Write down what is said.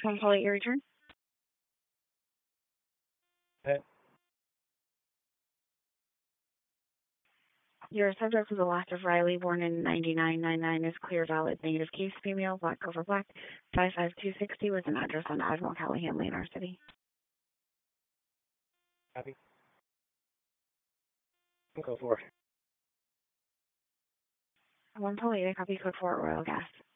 Phone call at your return. Okay. Your subject was Elastic Riley, born in 9999, is clear, valid, negative case, female, black over black, 55260, with an address on Admiral Callahan Lane, our city. Copy. Code 4. 1 Polita, copy code 4 at Royal Gas.